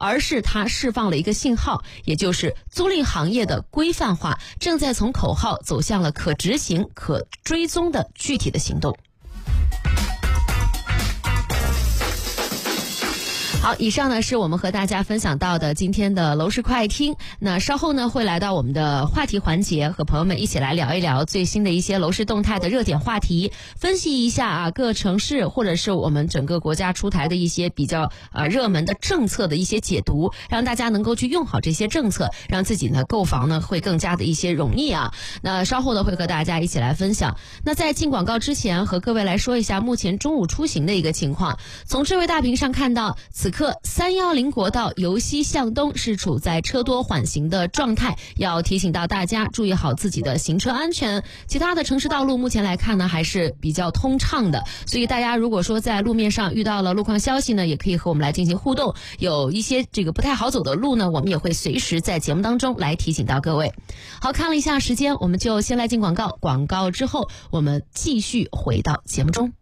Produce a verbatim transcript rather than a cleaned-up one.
而是它释放了一个信号，也就是租赁行业的规范化正在从口号走向了可执行、可追踪的具体的行动。好，以上呢是我们和大家分享到的今天的楼市快听。那稍后呢会来到我们的话题环节，和朋友们一起来聊一聊最新的一些楼市动态的热点话题，分析一下啊各城市或者是我们整个国家出台的一些比较呃热门的政策的一些解读，让大家能够去用好这些政策，让自己呢购房呢会更加的一些容易啊。那稍后呢会和大家一起来分享。那在进广告之前，和各位来说一下目前中午出行的一个情况。从智慧大屏上看到，此刻三一零国道由西向东是处在车多缓行的状态，要提醒到大家注意好自己的行车安全。其他的城市道路目前来看呢还是比较通畅的，所以大家如果说在路面上遇到了路况消息呢，也可以和我们来进行互动。有一些这个不太好走的路呢，我们也会随时在节目当中来提醒到各位。好，看了一下时间，我们就先来进广告，广告之后我们继续回到节目中。